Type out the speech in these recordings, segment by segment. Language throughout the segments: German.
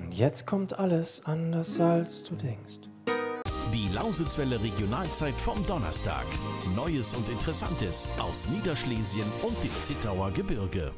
Und jetzt kommt alles anders, als du denkst. Die Lausitzwelle Regionalzeit vom Donnerstag. Neues und Interessantes aus Niederschlesien und dem Zittauer Gebirge.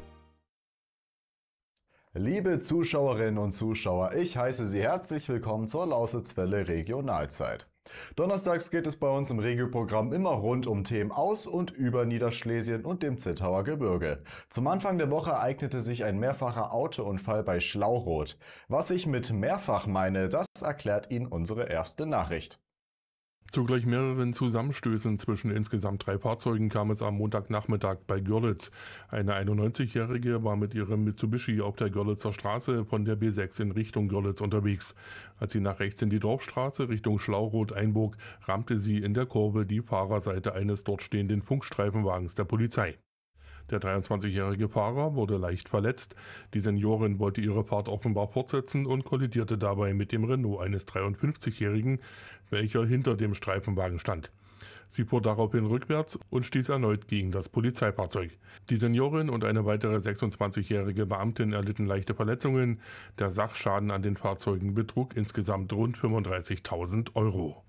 Liebe Zuschauerinnen und Zuschauer, ich heiße Sie herzlich willkommen zur Lausitzwelle Regionalzeit. Donnerstags geht es bei uns im Regioprogramm immer rund um Themen aus und über Niederschlesien und dem Zittauer Gebirge. Zum Anfang der Woche ereignete sich ein mehrfacher Autounfall bei Schlauroth. Was ich mit mehrfach meine, das erklärt Ihnen unsere erste Nachricht. Zu gleich mehreren Zusammenstößen zwischen insgesamt 3 Fahrzeugen kam es am Montagnachmittag bei Görlitz. Eine 91-Jährige war mit ihrem Mitsubishi auf der Görlitzer Straße von der B6 in Richtung Görlitz unterwegs. Als sie nach rechts in die Dorfstraße Richtung Schlauroth einbog, rammte sie in der Kurve die Fahrerseite eines dort stehenden Funkstreifenwagens der Polizei. Der 23-jährige Fahrer wurde leicht verletzt. Die Seniorin wollte ihre Fahrt offenbar fortsetzen und kollidierte dabei mit dem Renault eines 53-jährigen, welcher hinter dem Streifenwagen stand. Sie fuhr daraufhin rückwärts und stieß erneut gegen das Polizeifahrzeug. Die Seniorin und eine weitere 26-jährige Beamtin erlitten leichte Verletzungen. Der Sachschaden an den Fahrzeugen betrug insgesamt rund 35.000 Euro.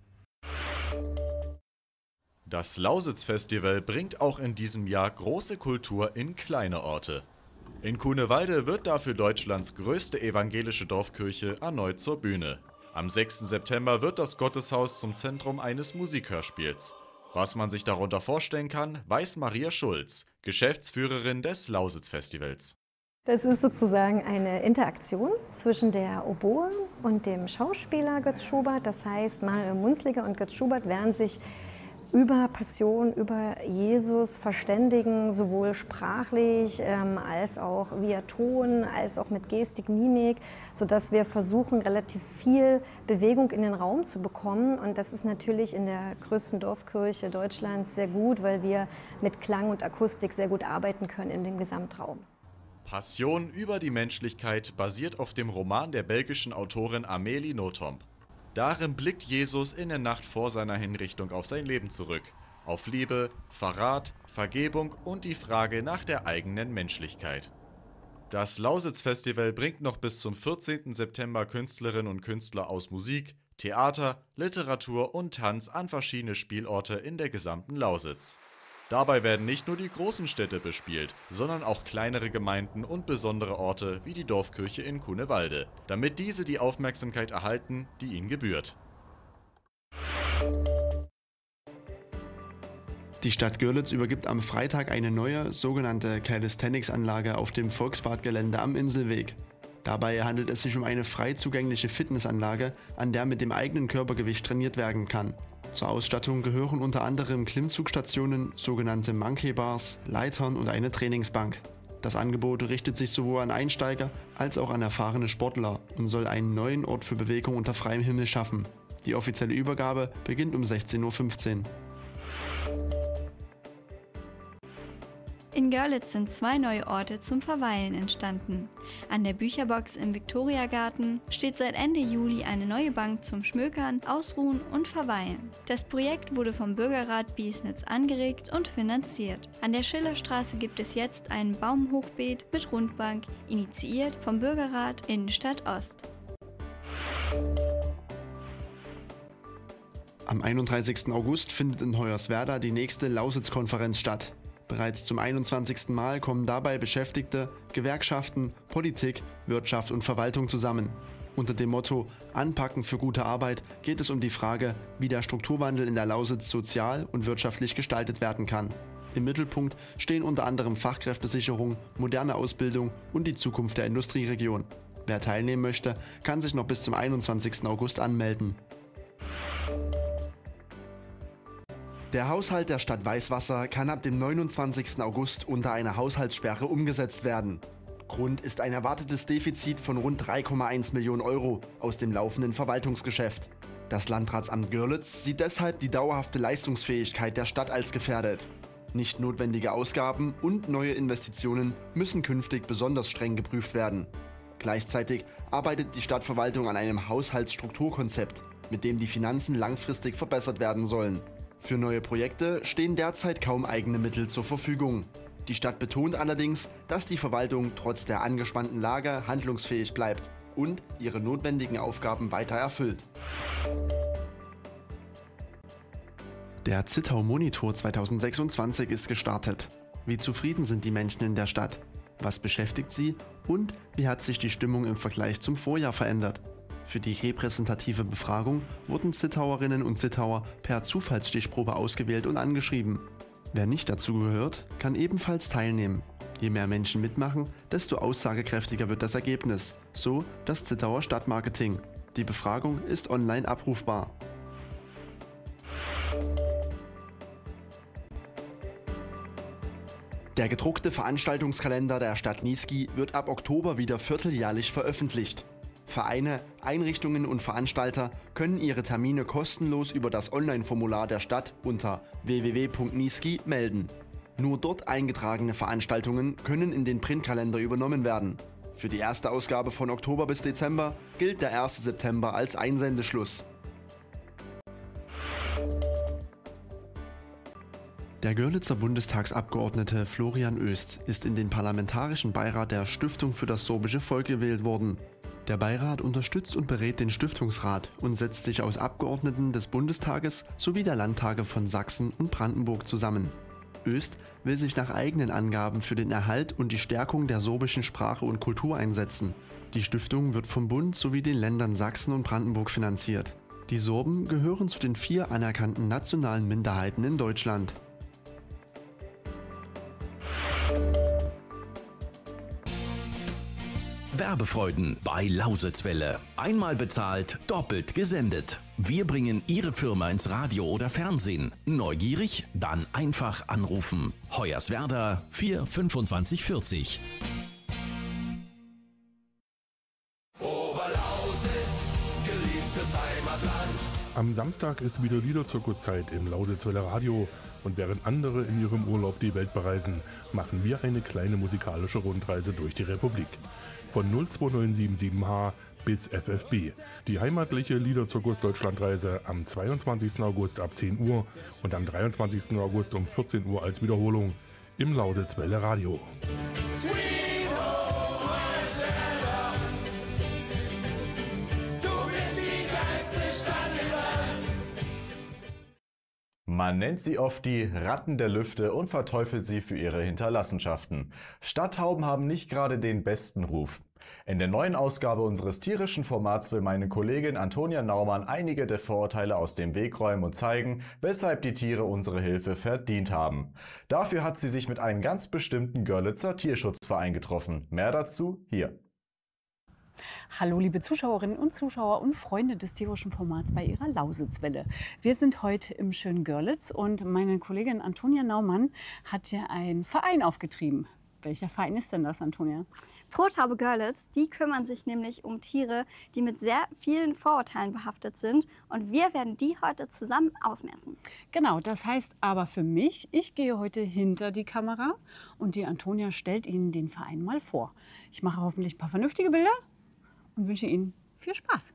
Das Lausitz-Festival bringt auch in diesem Jahr große Kultur in kleine Orte. In Cunewalde wird dafür Deutschlands größte evangelische Dorfkirche erneut zur Bühne. Am 6. September wird das Gotteshaus zum Zentrum eines Musikhörspiels. Was man sich darunter vorstellen kann, weiß Maria Schulz, Geschäftsführerin des Lausitz-Festivals. Das ist sozusagen eine Interaktion zwischen der Oboe und dem Schauspieler Götz Schubert. Das heißt, Manuel Munzliger und Götz Schubert werden sich über Passion, über Jesus verständigen, sowohl sprachlich als auch via Ton, als auch mit Gestik, Mimik, sodass wir versuchen, relativ viel Bewegung in den Raum zu bekommen. Und das ist natürlich in der größten Dorfkirche Deutschlands sehr gut, weil wir mit Klang und Akustik sehr gut arbeiten können in dem Gesamtraum. Passion über die Menschlichkeit basiert auf dem Roman der belgischen Autorin Amélie Nothomb. Darin blickt Jesus in der Nacht vor seiner Hinrichtung auf sein Leben zurück. Auf Liebe, Verrat, Vergebung und die Frage nach der eigenen Menschlichkeit. Das Lausitz-Festival bringt noch bis zum 14. September Künstlerinnen und Künstler aus Musik, Theater, Literatur und Tanz an verschiedene Spielorte in der gesamten Lausitz. Dabei werden nicht nur die großen Städte bespielt, sondern auch kleinere Gemeinden und besondere Orte wie die Dorfkirche in Cunewalde, damit diese die Aufmerksamkeit erhalten, die ihnen gebührt. Die Stadt Görlitz übergibt am Freitag eine neue, sogenannte Calisthenics-Anlage auf dem Volksbadgelände am Inselweg. Dabei handelt es sich um eine frei zugängliche Fitnessanlage, an der mit dem eigenen Körpergewicht trainiert werden kann. Zur Ausstattung gehören unter anderem Klimmzugstationen, sogenannte Monkey Bars, Leitern und eine Trainingsbank. Das Angebot richtet sich sowohl an Einsteiger als auch an erfahrene Sportler und soll einen neuen Ort für Bewegung unter freiem Himmel schaffen. Die offizielle Übergabe beginnt um 16:15 Uhr. In Görlitz sind 2 neue Orte zum Verweilen entstanden. An der Bücherbox im Viktoriagarten steht seit Ende Juli eine neue Bank zum Schmökern, Ausruhen und Verweilen. Das Projekt wurde vom Bürgerrat Biesnitz angeregt und finanziert. An der Schillerstraße gibt es jetzt ein Baumhochbeet mit Rundbank, initiiert vom Bürgerrat Innenstadt Ost. Am 31. August findet in Hoyerswerda die nächste Lausitz-Konferenz statt. Bereits zum 21. Mal kommen dabei Beschäftigte, Gewerkschaften, Politik, Wirtschaft und Verwaltung zusammen. Unter dem Motto Anpacken für gute Arbeit geht es um die Frage, wie der Strukturwandel in der Lausitz sozial und wirtschaftlich gestaltet werden kann. Im Mittelpunkt stehen unter anderem Fachkräftesicherung, moderne Ausbildung und die Zukunft der Industrieregion. Wer teilnehmen möchte, kann sich noch bis zum 21. August anmelden. Der Haushalt der Stadt Weißwasser kann ab dem 29. August unter einer Haushaltssperre umgesetzt werden. Grund ist ein erwartetes Defizit von rund 3,1 Millionen Euro aus dem laufenden Verwaltungsgeschäft. Das Landratsamt Görlitz sieht deshalb die dauerhafte Leistungsfähigkeit der Stadt als gefährdet. Nicht notwendige Ausgaben und neue Investitionen müssen künftig besonders streng geprüft werden. Gleichzeitig arbeitet die Stadtverwaltung an einem Haushaltsstrukturkonzept, mit dem die Finanzen langfristig verbessert werden sollen. Für neue Projekte stehen derzeit kaum eigene Mittel zur Verfügung. Die Stadt betont allerdings, dass die Verwaltung trotz der angespannten Lage handlungsfähig bleibt und ihre notwendigen Aufgaben weiter erfüllt. Der Zittau Monitor 2026 ist gestartet. Wie zufrieden sind die Menschen in der Stadt? Was beschäftigt sie? Und wie hat sich die Stimmung im Vergleich zum Vorjahr verändert? Für die repräsentative Befragung wurden Zittauerinnen und Zittauer per Zufallsstichprobe ausgewählt und angeschrieben. Wer nicht dazu gehört, kann ebenfalls teilnehmen. Je mehr Menschen mitmachen, desto aussagekräftiger wird das Ergebnis. So das Zittauer Stadtmarketing. Die Befragung ist online abrufbar. Der gedruckte Veranstaltungskalender der Stadt Niesky wird ab Oktober wieder vierteljährlich veröffentlicht. Vereine, Einrichtungen und Veranstalter können ihre Termine kostenlos über das Online-Formular der Stadt unter www.niesky melden. Nur dort eingetragene Veranstaltungen können in den Printkalender übernommen werden. Für die erste Ausgabe von Oktober bis Dezember gilt der 1. September als Einsendeschluss. Der Görlitzer Bundestagsabgeordnete Florian Oest ist in den Parlamentarischen Beirat der Stiftung für das sorbische Volk gewählt worden. Der Beirat unterstützt und berät den Stiftungsrat und setzt sich aus Abgeordneten des Bundestages sowie der Landtage von Sachsen und Brandenburg zusammen. Oest will sich nach eigenen Angaben für den Erhalt und die Stärkung der sorbischen Sprache und Kultur einsetzen. Die Stiftung wird vom Bund sowie den Ländern Sachsen und Brandenburg finanziert. Die Sorben gehören zu den 4 anerkannten nationalen Minderheiten in Deutschland. Werbefreuden bei Lausitzwelle. Einmal bezahlt, doppelt gesendet. Wir bringen Ihre Firma ins Radio oder Fernsehen. Neugierig? Dann einfach anrufen. Hoyerswerda 4 25 40. Oberlausitz, geliebtes Heimatland. Am Samstag ist wieder Liederzirkuszeit im Lausitzwelle Radio und während andere in ihrem Urlaub die Welt bereisen, machen wir eine kleine musikalische Rundreise durch die Republik. Von 02977H bis FFB. Die heimatliche Liederzirkus Deutschlandreise am 22. August ab 10 Uhr und am 23. August um 14 Uhr als Wiederholung im Lausitzwelle Radio. Sweet Home Hoyerswerda, du bist die geilste Stadt im Land. Man nennt sie oft die Ratten der Lüfte und verteufelt sie für ihre Hinterlassenschaften. Stadttauben haben nicht gerade den besten Ruf. In der neuen Ausgabe unseres tierischen Formats will meine Kollegin Antonia Naumann einige der Vorurteile aus dem Weg räumen und zeigen, weshalb die Tiere unsere Hilfe verdient haben. Dafür hat sie sich mit einem ganz bestimmten Görlitzer Tierschutzverein getroffen. Mehr dazu hier. Hallo liebe Zuschauerinnen und Zuschauer und Freunde des tierischen Formats bei ihrer Lausitzwelle. Wir sind heute im schönen Görlitz und meine Kollegin Antonia Naumann hat hier einen Verein aufgetrieben. Welcher Verein ist denn das, Antonia? Pro-Taube Görlitz, die kümmern sich nämlich um Tiere, die mit sehr vielen Vorurteilen behaftet sind. Und wir werden die heute zusammen ausmerzen. Genau, das heißt aber für mich, ich gehe heute hinter die Kamera und die Antonia stellt Ihnen den Verein mal vor. Ich mache hoffentlich ein paar vernünftige Bilder und wünsche Ihnen viel Spaß.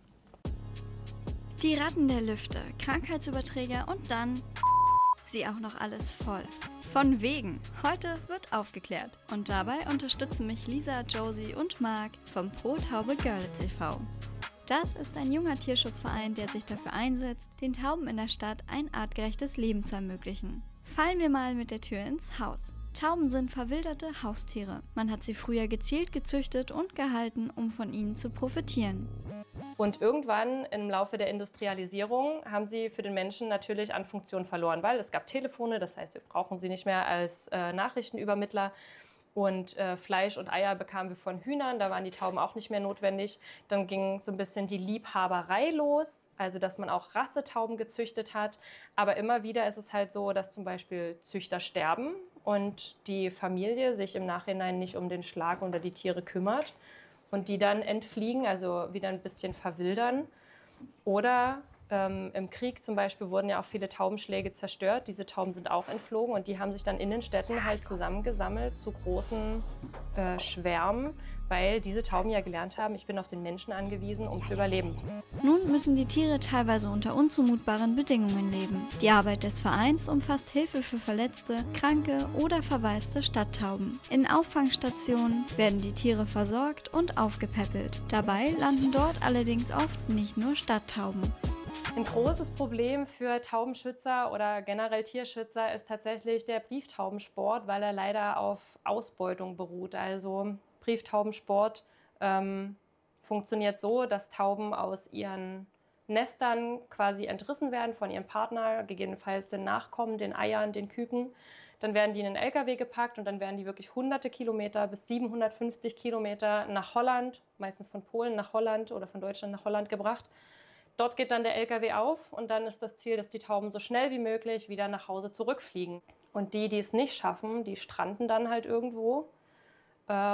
Die Ratten der Lüfte, Krankheitsüberträger und dann sie auch noch alles voll. Von wegen. Heute wird aufgeklärt. Und dabei unterstützen mich Lisa, Josie und Marc vom Pro-Taube Görlitz e.V. Das ist ein junger Tierschutzverein, der sich dafür einsetzt, den Tauben in der Stadt ein artgerechtes Leben zu ermöglichen. Fallen wir mal mit der Tür ins Haus. Tauben sind verwilderte Haustiere. Man hat sie früher gezielt gezüchtet und gehalten, um von ihnen zu profitieren. Und irgendwann im Laufe der Industrialisierung haben sie für den Menschen natürlich an Funktion verloren, weil es gab Telefone, das heißt, wir brauchen sie nicht mehr als Nachrichtenübermittler. Und Fleisch und Eier bekamen wir von Hühnern, da waren die Tauben auch nicht mehr notwendig. Dann ging so ein bisschen die Liebhaberei los, also dass man auch Rassetauben gezüchtet hat. Aber immer wieder ist es halt so, dass zum Beispiel Züchter sterben und die Familie sich im Nachhinein nicht um den Schlag oder die Tiere kümmert und die dann entfliegen, also wieder ein bisschen verwildern. Oder im Krieg zum Beispiel wurden ja auch viele Taubenschläge zerstört. Diese Tauben sind auch entflogen und die haben sich dann in den Städten halt zusammengesammelt zu großen Schwärmen, weil diese Tauben ja gelernt haben, ich bin auf den Menschen angewiesen, um zu überleben. Nun müssen die Tiere teilweise unter unzumutbaren Bedingungen leben. Die Arbeit des Vereins umfasst Hilfe für verletzte, kranke oder verwaiste Stadttauben. In Auffangstationen werden die Tiere versorgt und aufgepäppelt. Dabei landen dort allerdings oft nicht nur Stadttauben. Ein großes Problem für Taubenschützer oder generell Tierschützer ist tatsächlich der Brieftaubensport, weil er leider auf Ausbeutung beruht. Also Brieftaubensport funktioniert so, dass Tauben aus ihren Nestern quasi entrissen werden von ihrem Partner, gegebenenfalls den Nachkommen, den Eiern, den Küken. Dann werden die in einen LKW gepackt und dann werden die wirklich hunderte Kilometer bis 750 Kilometer nach Holland, meistens von Polen nach Holland oder von Deutschland nach Holland gebracht. Dort geht dann der LKW auf und dann ist das Ziel, dass die Tauben so schnell wie möglich wieder nach Hause zurückfliegen. Und die, die es nicht schaffen, die stranden dann halt irgendwo